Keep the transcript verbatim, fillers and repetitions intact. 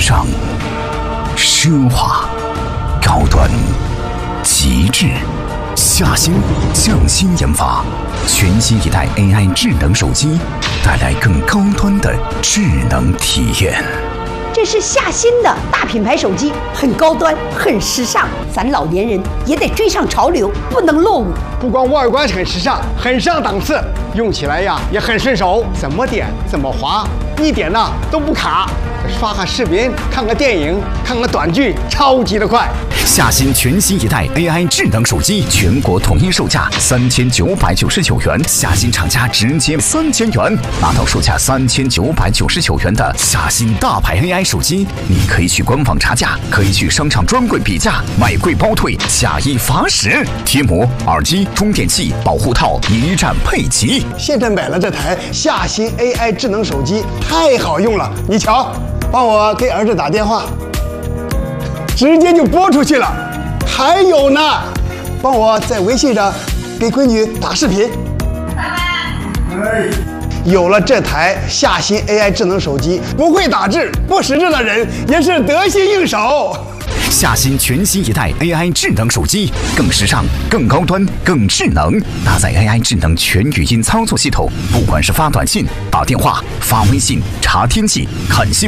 尚、奢华、高端、极致。夏新匠心研发全新一代 A I 智能手机，带来更高端的智能体验。 这是夏新的大品牌手机，很高端，很时尚。咱老年人也得追上潮流，不能落伍。 不光外观很时尚，很上档次，用起来呀也很顺手，怎么点怎么滑，一点呢都不卡。刷个视频，看个电影，看个短剧，超级的快。 夏新全新一代 A I 智能手机，全国统一售价三千九百九十九元，夏新厂家直接三千元，拿到售价三千九百九十九元的夏新大牌 A I 手机，你可以去官网查价，可以去商场专柜比价，买贵包退，假一罚十，贴膜、耳机、充电器、保护套一站配齐。 现在买了这台夏新 A I 智能手机，太好用了，你瞧。帮我给儿子打电话，直接就拨出去了。还有呢，帮我在微信上给闺女打视频。哎，有了这台夏新 A I 智能手机，不会打字、不识字的人也是得心应手。 夏新全新一代 A I 智能手机，更时尚、更高端、更智能，搭载 A I 智能全语音操作系统，不管是发短信、打电话、发微信、查天气、看新闻。